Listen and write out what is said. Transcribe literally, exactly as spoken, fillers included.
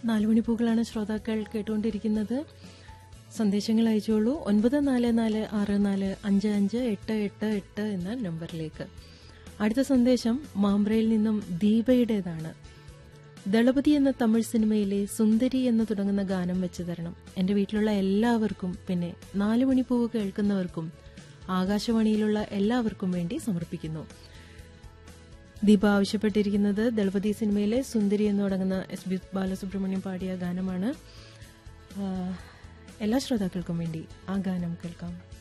നാലുമണിപ്പൂക്കളാണ് ശ്രോതാക്കൾ കേട്ടുകൊണ്ടിരിക്കുന്നത്. സന്ദേശങ്ങൾ അയച്ചോളൂ ഒൻപത് നാല് നാല് ആറ് നാല് അഞ്ച് അഞ്ച് എട്ട് എട്ട് എട്ട് എന്ന നമ്പറിലേക്ക്. അടുത്ത സന്ദേശം മാമ്പ്രയിൽ നിന്നും ദീപയുടേതാണ്. ദളപതി എന്ന തമിഴ് സിനിമയിലെ സുന്ദരി എന്ന് തുടങ്ങുന്ന ഗാനം വെച്ച് തരണം. എൻ്റെ വീട്ടിലുള്ള എല്ലാവർക്കും, പിന്നെ നാലുമണിപ്പൂവ് കേൾക്കുന്നവർക്കും, ആകാശവാണിയിലുള്ള എല്ലാവർക്കും വേണ്ടി സമർപ്പിക്കുന്നു. ദീപ ആവശ്യപ്പെട്ടിരിക്കുന്നത് ദളപതി സിനിമയിലെ സുന്ദരി എന്ന് തുടങ്ങുന്ന എസ് ബി ബാലസുബ്രഹ്മണ്യം പാടിയ ഗാനമാണ്. എല്ലാ ശ്രോതാക്കൾക്കും വേണ്ടി ആ ഗാനം കേൾക്കാം.